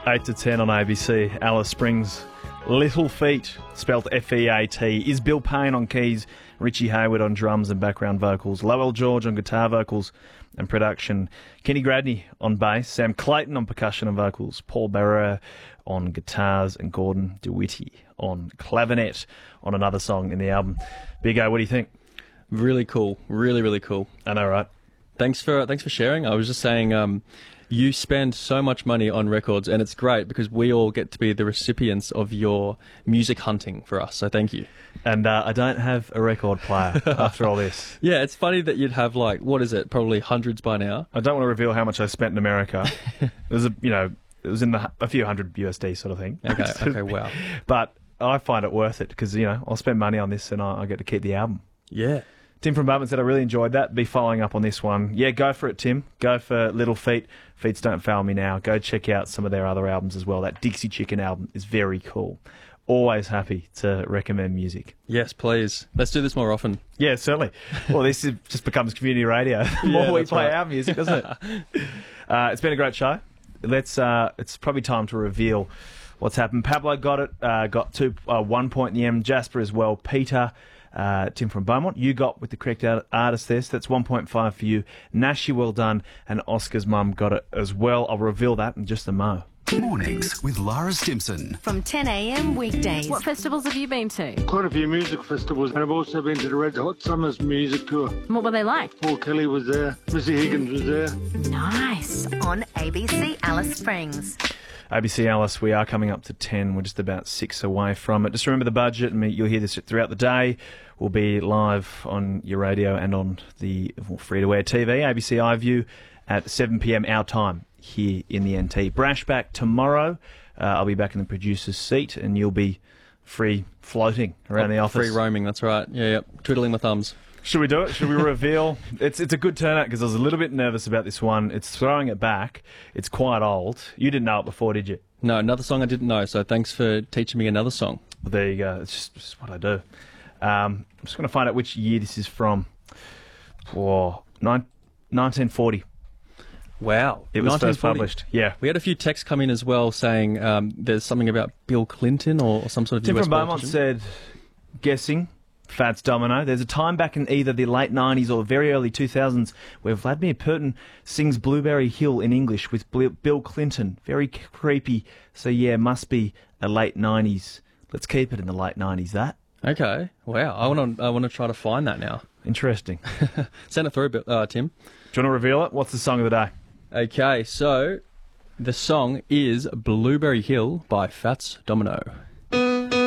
8 to 10 on ABC. Alice Springs, Little Feat, spelt F-E-A-T. Is Bill Payne on keys, Richie Hayward on drums and background vocals, Lowell George on guitar vocals and production, Kenny Gradney on bass, Sam Clayton on percussion and vocals, Paul Barrera on guitars, and Gordon DeWitty on clavinet on another song in the album. Big O, what do you think? Really cool. Really, really cool. I know, right? Thanks for sharing. I was just saying, you spend so much money on records, and it's great because we all get to be the recipients of your music hunting for us. So thank you. And I don't have a record player after all this. Yeah, it's funny that you'd have probably hundreds by now. I don't want to reveal how much I spent in America. It was it was in a few hundred USD sort of thing. Okay, wow. But I find it worth it because I'll spend money on this and I get to keep the album. Yeah. Tim from Bowman said, I really enjoyed that. Be following up on this one. Yeah, go for it, Tim. Go for Little Feat. Feats Don't Fail Me Now. Go check out some of their other albums as well. That Dixie Chicken album is very cool. Always happy to recommend music. Yes, please. Let's do this more often. Yeah, certainly. Well, just becomes community radio. The more we play our music, doesn't it? It's been a great show. It's probably time to reveal what's happened. Pablo got it. Got 1 point in the M. Jasper as well. Peter... Tim from Beaumont, you got with the correct artist there, so that's 1.5 for you. Nashi, well done, and Oscar's mum got it as well. I'll reveal that in just a mo. Mornings with Lara Stimson. From 10 a.m. weekdays. What festivals have you been to? Quite a few music festivals, and I've also been to the Red Hot Summers music tour. What were they like? Paul Kelly was there, Missy Higgins was there. Nice. On ABC Alice Springs. ABC Alice, we are coming up to 10. We're just about 6 away from it. Just remember the budget, and you'll hear this throughout the day. We'll be live on your radio and on the free-to-air TV, ABC iView, at 7 p.m. our time here in the NT. Brash back tomorrow. I'll be back in the producer's seat, and you'll be free floating around the office. Free roaming, that's right. Yeah, twiddling my thumbs. Should we do it? Should we reveal? It's a good turnout because I was a little bit nervous about this one. It's throwing it back. It's quite old. You didn't know it before, did you? No, another song I didn't know, so thanks for teaching me another song. Well, there you go. It's just what I do. I'm just going to find out which year this is from. 1940. Wow. It was first published. Yeah. We had a few texts come in as well saying there's something about Bill Clinton or some sort of Tim US from Beaumont politician. said, guessing, Fats Domino. There's a time back in either the late 90s or very early 2000s where Vladimir Putin sings Blueberry Hill in English with Bill Clinton. Very creepy. So, yeah, must be a late 90s. Let's keep it in the late 90s, that. Okay. Wow. I want to try to find that now. Interesting. Send it through, Tim. Do you want to reveal it? What's the song of the day? Okay, so the song is Blueberry Hill by Fats Domino.